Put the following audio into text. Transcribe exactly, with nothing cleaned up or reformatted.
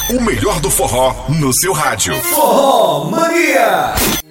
O melhor do forró no seu rádio. Forró Mania!